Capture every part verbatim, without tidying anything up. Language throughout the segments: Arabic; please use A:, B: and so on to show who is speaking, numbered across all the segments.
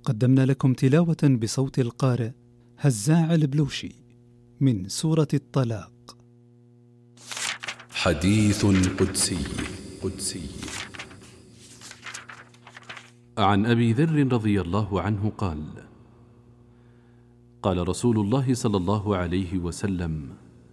A: قدمنا لكم تلاوة بصوت القارئ هزاع البلوشي من سورة الطلاق.
B: حديث قدسي قدسي عن أبي ذر رضي الله عنه قال: قال رسول الله صلى الله عليه وسلم: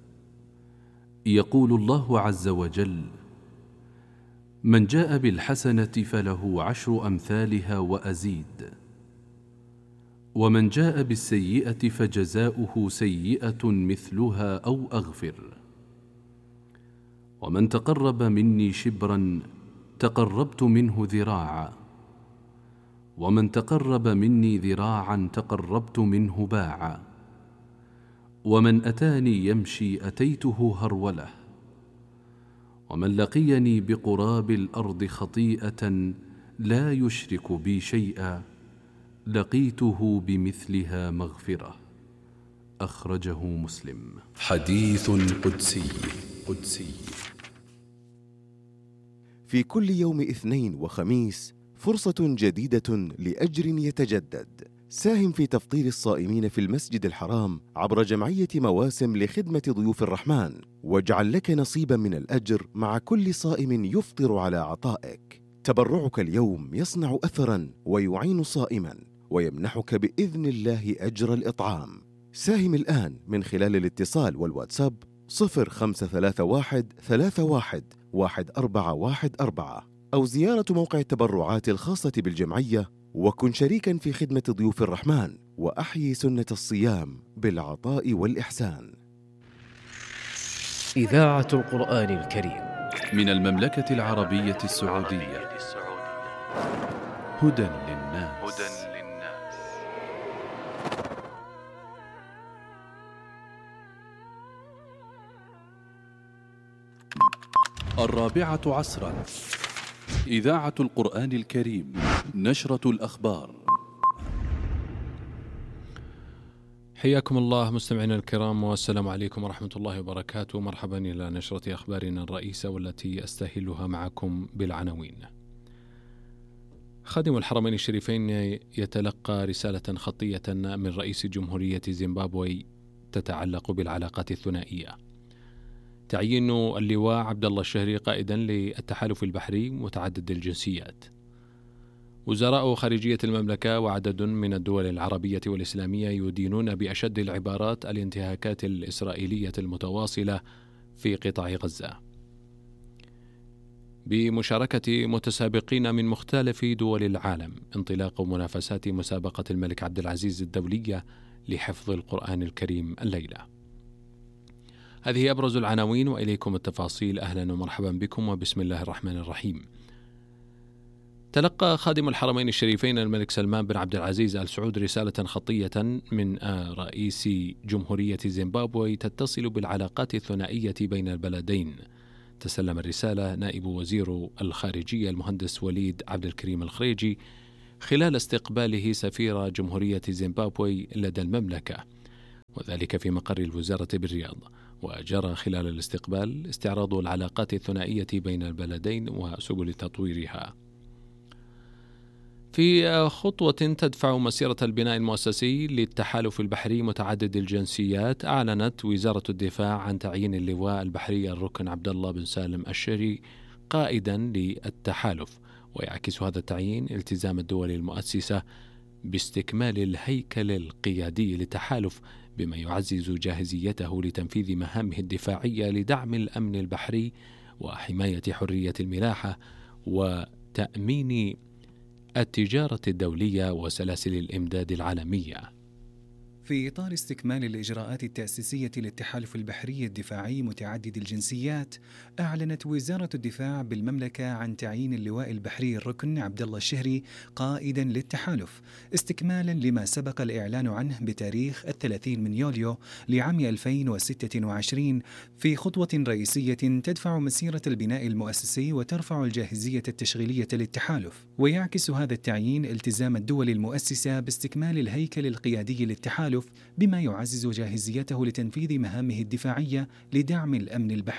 B: يقول الله عز وجل: من جاء بالحسنة فله عشر أمثالها وأزيد، ومن جاء بالسيئة فجزاؤه سيئة مثلها أو أغفر، ومن تقرب مني شبرا تقربت منه ذراعا، ومن تقرب مني ذراعا تقربت منه باعا، ومن أتاني يمشي أتيته هرولة، ومن لقيني بقراب الأرض خطيئة لا يشرك بي شيئا لقيته بمثلها مغفرة. أخرجه مسلم. حديث قدسي قدسي
C: في كل يوم اثنين وخميس فرصة جديدة لأجر يتجدد. ساهم في تفطير الصائمين في المسجد الحرام عبر جمعية مواسم لخدمة ضيوف الرحمن، واجعل لك نصيبا من الأجر مع كل صائم يفطر على عطائك. تبرعك اليوم يصنع أثرا ويعين صائما ويمنحك بإذن الله أجر الإطعام. ساهم الآن من خلال الاتصال والواتساب صفر خمسة ثلاثة واحد ثلاثة واحد واحد أربعة واحد أربعة أو زيارة موقع التبرعات الخاصة بالجمعية، وكن شريكا في خدمة ضيوف الرحمن وأحيي سنة الصيام بالعطاء والإحسان.
D: إذاعة القرآن الكريم
B: من المملكة العربية السعودية. هدى للناس. الرابعة عصرا. إذاعة القرآن الكريم. نشرة الأخبار.
E: حياكم الله مستمعينا الكرام، والسلام عليكم ورحمة الله وبركاته. مرحبا إلى نشرة أخبارنا الرئيسة والتي أستهلها معكم بالعناوين. خادم الحرمين الشريفين يتلقى رسالة خطية من رئيس جمهورية زيمبابوي تتعلق بالعلاقات الثنائية. تعيين اللواء عبد الله الشهري قائدا للتحالف البحري متعدد الجنسيات. وزراء خارجية المملكة وعدد من الدول العربية والإسلامية يدينون بأشد العبارات الانتهاكات الإسرائيلية المتواصلة في قطاع غزة، بمشاركة متسابقين من مختلف دول العالم. انطلاق منافسات مسابقة الملك عبد العزيز الدولية لحفظ القرآن الكريم الليلة. هذه أبرز العناوين وإليكم التفاصيل. أهلا ومرحبا بكم وبسم الله الرحمن الرحيم. تلقى خادم الحرمين الشريفين الملك سلمان بن عبد العزيز آل سعود رسالة خطية من رئيس جمهورية زيمبابوي تتصل بالعلاقات الثنائية بين البلدين. تسلم الرسالة نائب وزير الخارجية المهندس وليد عبد الكريم الخريجي خلال استقباله سفير جمهورية زيمبابوي لدى المملكة، وذلك في مقر الوزارة بالرياض. وجرى خلال الاستقبال استعراض العلاقات الثنائية بين البلدين وسبل تطويرها. في خطوة تدفع مسيرة البناء المؤسسي للتحالف البحري متعدد الجنسيات، أعلنت وزارة الدفاع عن تعيين اللواء البحري الركن عبد الله بن سالم الشهري قائدا للتحالف. ويعكس هذا التعيين التزام الدول المؤسسة باستكمال الهيكل القيادي للتحالف، بما يعزز جاهزيته لتنفيذ مهامه الدفاعية لدعم الأمن البحري وحماية حرية الملاحة وتأمين التجارة الدولية وسلاسل الإمداد العالمية.
A: في إطار استكمال الإجراءات التأسيسية للتحالف البحري الدفاعي متعدد الجنسيات، أعلنت وزارة الدفاع بالمملكة عن تعيين اللواء البحري الركن عبد الله الشهري قائدا للتحالف، استكمالا لما سبق الإعلان عنه بتاريخ الثلاثين من يوليو لعام ألفين وستة وعشرين، في خطوة رئيسية تدفع مسيرة البناء المؤسسي وترفع الجاهزية التشغيلية للتحالف. ويعكس هذا التعيين التزام الدول المؤسسة باستكمال الهيكل القيادي للتحالف، بما يعزز جاهزيته لتنفيذ مهامه الدفاعية لدعم الأمن البحري.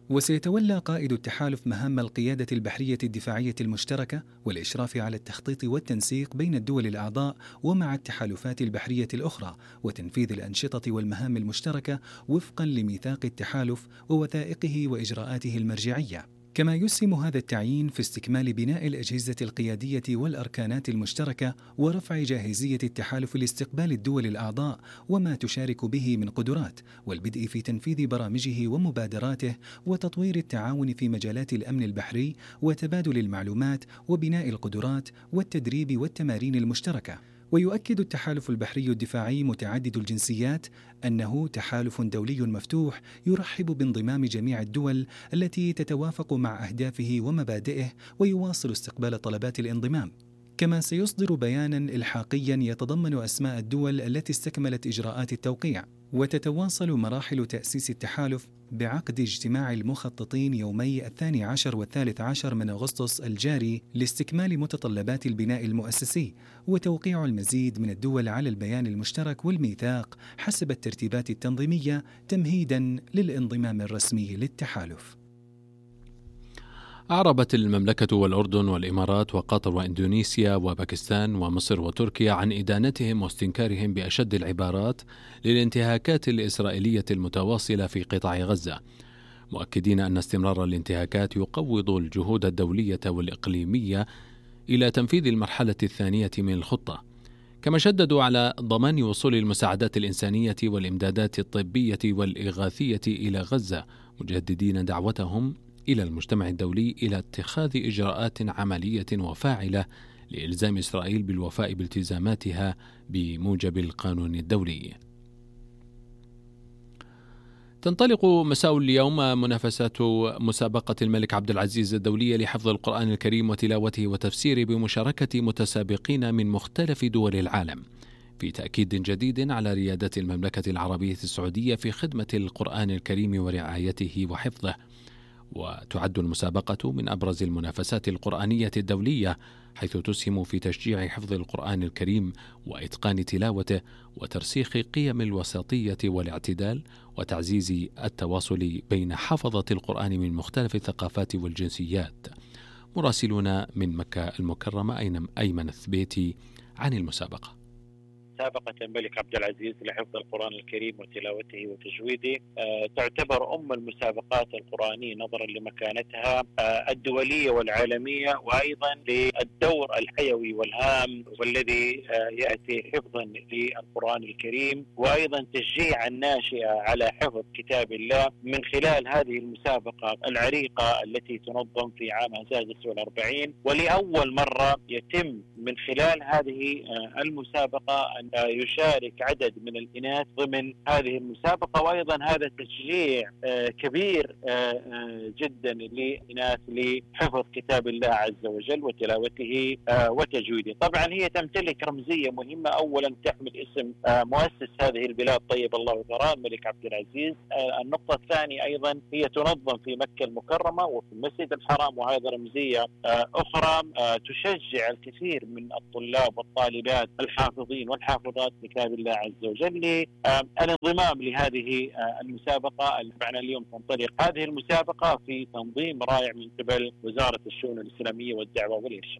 A: وسيتولى قائد التحالف مهام القيادة البحرية الدفاعية المشتركة والإشراف على التخطيط والتنسيق بين الدول الأعضاء ومع التحالفات البحرية الأخرى، وتنفيذ الأنشطة والمهام المشتركة وفقا لميثاق التحالف ووثائقه وإجراءاته المرجعية. كما يسهم هذا التعيين في استكمال بناء الأجهزة القيادية والأركانات المشتركة ورفع جاهزية التحالف لاستقبال الدول الأعضاء وما تشارك به من قدرات، والبدء في تنفيذ برامجه ومبادراته وتطوير التعاون في مجالات الأمن البحري وتبادل المعلومات وبناء القدرات والتدريب والتمارين المشتركة. ويؤكد التحالف البحري الدفاعي متعدد الجنسيات أنه تحالف دولي مفتوح يرحب بانضمام جميع الدول التي تتوافق مع أهدافه ومبادئه، ويواصل استقبال طلبات الانضمام. كما سيصدر بيانا إلحاقيا يتضمن أسماء الدول التي استكملت إجراءات التوقيع. وتتواصل مراحل تأسيس التحالف بعقد اجتماع المخططين يومي الثاني عشر والثالث عشر من أغسطس الجاري لاستكمال متطلبات البناء المؤسسي، وتوقيع المزيد من الدول على البيان المشترك والميثاق حسب الترتيبات التنظيمية تمهيدا للانضمام الرسمي للتحالف.
E: أعربت المملكة والأردن والإمارات وقطر وإندونيسيا وباكستان ومصر وتركيا عن إدانتهم واستنكارهم بأشد العبارات للانتهاكات الإسرائيلية المتواصلة في قطاع غزة، مؤكدين أن استمرار الانتهاكات يقوض الجهود الدولية والإقليمية إلى تنفيذ المرحلة الثانية من الخطة. كما شددوا على ضمان وصول المساعدات الإنسانية والإمدادات الطبية والإغاثية إلى غزة، مجددين دعوتهم إلى المجتمع الدولي إلى اتخاذ إجراءات عملية وفاعلة لإلزام إسرائيل بالوفاء بالتزاماتها بموجب القانون الدولي. تنطلق مساء اليوم منافسات مسابقة الملك عبد العزيز الدولية لحفظ القرآن الكريم وتلاوته وتفسيره بمشاركة متسابقين من مختلف دول العالم، في تأكيد جديد على ريادة المملكة العربية السعودية في خدمة القرآن الكريم ورعايته وحفظه. وتعد المسابقة من أبرز المنافسات القرآنية الدولية، حيث تسهم في تشجيع حفظ القرآن الكريم وإتقان تلاوته وترسيخ قيم الوسطية والاعتدال وتعزيز التواصل بين حفظة القرآن من مختلف الثقافات والجنسيات. مراسلنا من مكة المكرمة أيمن الثبيتي عن المسابقة.
F: مسابقة الملك عبد العزيز لحفظ القرآن الكريم وتلاوته وتجويده أه تعتبر أم المسابقات القرآنية نظرا لمكانتها أه الدولية والعالمية، وأيضا للدور الحيوي والهام والذي أه يأتي حفظا للقرآن الكريم، وأيضا تشجيع الناشئة على حفظ كتاب الله من خلال هذه المسابقة العريقة التي تنظم في عامها السادس والأربعين. ولأول مرة يتم من خلال هذه أه المسابقة أن يشارك عدد من الإناث ضمن هذه المسابقة، وأيضا هذا تشجيع كبير جدا للإناث لحفظ كتاب الله عز وجل وتلاوته وتجويده. طبعا هي تمتلك رمزية مهمة، أولا تحمل اسم مؤسس هذه البلاد طيب الله ثراه الملك عبد العزيز. النقطة الثانية أيضا هي تنظم في مكة المكرمة وفي المسجد الحرام، وهذا رمزية أخرى تشجع الكثير من الطلاب والطالبات الحافظين والحافظات لكتاب الله عز وجل للانضمام لهذه المسابقة. معنا اليوم تنطلق هذه المسابقة في تنظيم رائع من قبل وزارة الشؤون الإسلامية والدعوة والإرشاد.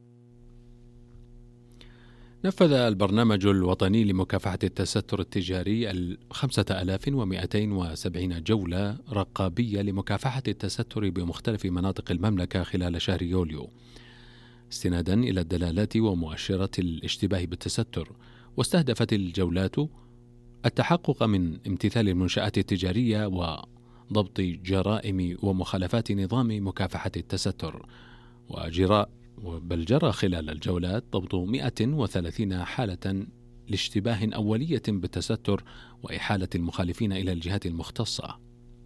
E: نفذ البرنامج الوطني لمكافحة التستر التجاري الخمسة آلاف ومئتين وسبعين جولة رقابية لمكافحة التستر بمختلف مناطق المملكة خلال شهر يوليو، استنادا إلى الدلالات ومؤشرات الاشتباه بالتستر. واستهدفت الجولات التحقق من امتثال المنشآت التجارية وضبط جرائم ومخالفات نظام مكافحة التستر. وجراء بل جرى خلال الجولات ضبط مئة وثلاثين حالة لاشتباه أولية بالتستر وإحالة المخالفين إلى الجهات المختصة.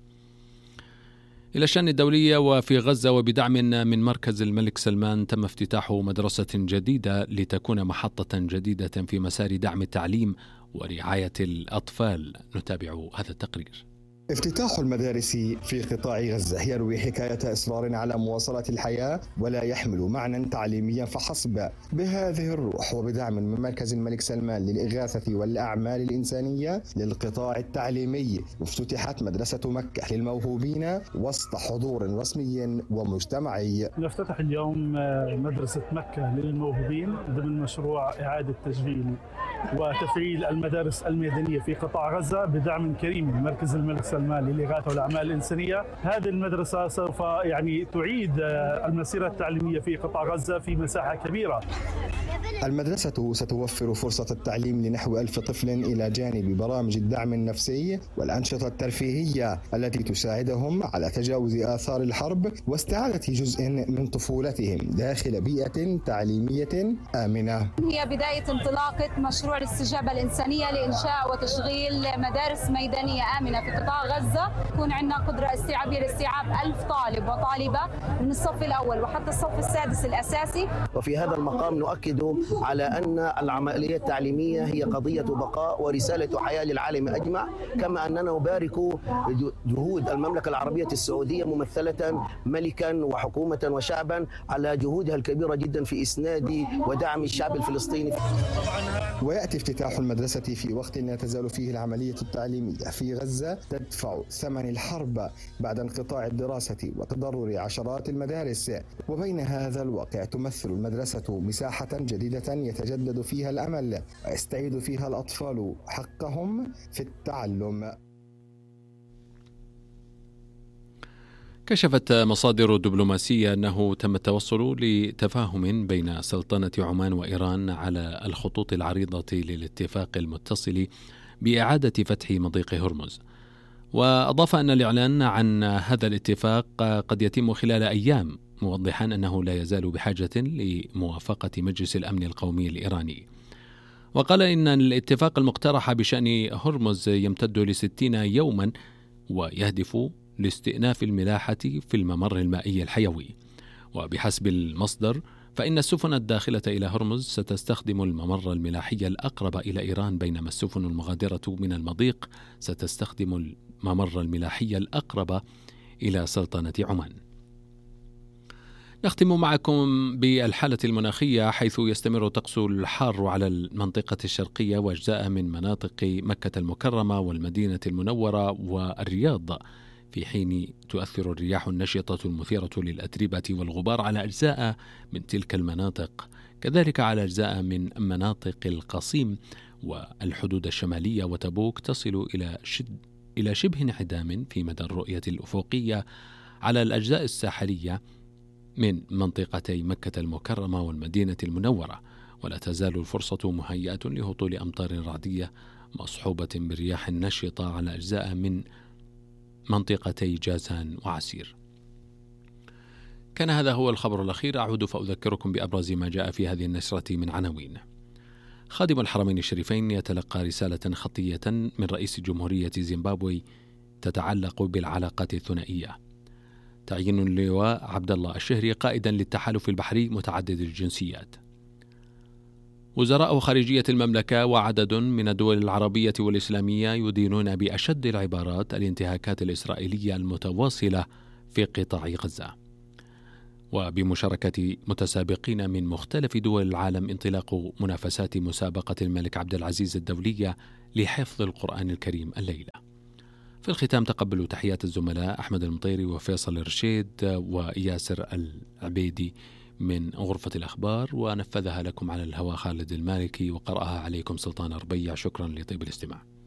E: إلى الشأن الدولية، وفي غزة وبدعم من مركز الملك سلمان تم افتتاح مدرسة جديدة لتكون محطة جديدة في مسار دعم التعليم ورعاية الأطفال. نتابع هذا التقرير.
G: افتتاح المدارس في قطاع غزة يروي حكاية إصرار على مواصلة الحياة ولا يحمل معنى تعليميا فحسب. بهذه الروح وبدعم من مركز الملك سلمان للإغاثة والأعمال الإنسانية للقطاع التعليمي افتتحت مدرسة مكة للموهوبين وسط حضور رسمي ومجتمعي.
H: نفتتح اليوم مدرسة مكة للموهوبين ضمن مشروع إعادة تشغيل وتفعيل المدارس الميدانية في قطاع غزة بدعم كريم من مركز الملك سلمان للإغاثة والأعمال الإنسانية. هذه المدرسة سوف يعني تعيد المسيرة التعليمية في قطاع غزة في مساحة كبيرة.
G: المدرسة ستوفر فرصة التعليم لنحو ألف طفل إلى جانب برامج الدعم النفسي والأنشطة الترفيهية التي تساعدهم على تجاوز آثار الحرب واستعادة جزء من طفولتهم داخل بيئة تعليمية آمنة.
I: هي بداية انطلاقة مشروع الاستجابة الإنسانية لإنشاء وتشغيل مدارس ميدانية آمنة في قطاع غزة. يكون عندنا قدرة استيعابية لاستيعاب ألف طالب وطالبة من الصف الأول وحتى الصف السادس الأساسي.
J: وفي هذا المقام نؤكد على أن العملية التعليمية هي قضية بقاء ورسالة حياة للعالم أجمع، كما أننا نبارك جهود المملكة العربية السعودية ممثلة ملكا وحكومة وشعبا على جهودها الكبيرة جدا في إسناد ودعم الشعب الفلسطيني.
G: ويأتي افتتاح المدرسة في وقت لا تزال فيه العملية التعليمية في غزة تدفع ثمن الحرب بعد انقطاع الدراسة وتضرر عشرات المدارس. وبين هذا الواقع تمثل المدرسة مساحة جديدة يتجدد فيها الأمل ويستعيد فيها الأطفال حقهم في التعلم.
E: كشفت مصادر دبلوماسية أنه تم التوصل لتفاهم بين سلطنة عمان وإيران على الخطوط العريضة للاتفاق المتصل بإعادة فتح مضيق هرمز. وأضاف أن الإعلان عن هذا الاتفاق قد يتم خلال أيام، موضحا أنه لا يزال بحاجة لموافقة مجلس الأمن القومي الإيراني. وقال إن الاتفاق المقترح بشأن هرمز يمتد لستين يوما ويهدف لاستئناف الملاحة في الممر المائي الحيوي. وبحسب المصدر فإن السفن الداخلة إلى هرمز ستستخدم الممر الملاحي الأقرب إلى إيران، بينما السفن المغادرة من المضيق ستستخدم الممر الملاحي الأقرب إلى سلطنة عمان. نختم معكم بالحالة المناخية، حيث يستمر الطقس الحار على المنطقة الشرقية وأجزاء من مناطق مكة المكرمة والمدينة المنورة والرياض، في حين تؤثر الرياح النشطة المثيرة للأتربة والغبار على أجزاء من تلك المناطق، كذلك على أجزاء من مناطق القصيم والحدود الشمالية وتبوك، تصل إلى شد إلى شبه انعدام في مدى الرؤية الأفقية على الأجزاء الساحلية من منطقتي مكة المكرمة والمدينة المنورة. ولا تزال الفرصة مهيئة لهطول أمطار رعدية مصحوبة برياح نشطة على أجزاء من منطقتي جازان وعسير. كان هذا هو الخبر الأخير. أعود فأذكركم بأبرز ما جاء في هذه النشرة من عناوين. خادم الحرمين الشريفين يتلقى رسالة خطية من رئيس جمهورية زيمبابوي تتعلق بالعلاقات الثنائية. تعيين اللواء عبد الله الشهري قائدا للتحالف البحري متعدد الجنسيات. وزراء خارجية المملكة وعدد من الدول العربية والإسلامية يدينون بأشد العبارات الانتهاكات الإسرائيلية المتواصلة في قطاع غزة. وبمشاركة متسابقين من مختلف دول العالم انطلاق منافسات مسابقة الملك عبد العزيز الدولية لحفظ القرآن الكريم الليلة. في الختام تقبلوا تحيات الزملاء أحمد المطيري وفيصل الرشيد وياسر العبيدي من غرفة الأخبار، ونفذها لكم على الهواء خالد المالكي، وقرأها عليكم سلطان ربيع. شكرا لطيب الاستماع.